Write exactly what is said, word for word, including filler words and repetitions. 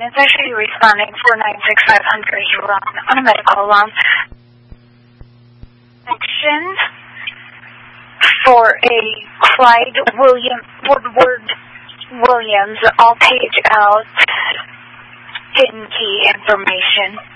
It's actually responding four nine six five hundred. You're on, on a medical alarm. Action for a Clyde William Woodward Williams. I'll page out hidden key information.